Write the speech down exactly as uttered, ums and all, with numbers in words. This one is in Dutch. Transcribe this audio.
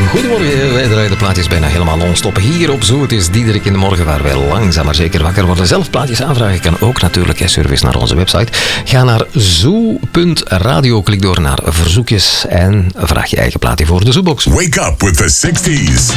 Goedemorgen, wij draaien de plaatjes bijna helemaal non-stop hier op Zoo. Het is Diederik in de morgen waar wij langzaam maar zeker wakker worden. Zelf plaatjes aanvragen kan ook natuurlijk. Service naar onze website. Ga naar zoo punt radio, klik door naar verzoekjes en vraag je eigen plaatje voor de Zoobox. Wake up with the sixties.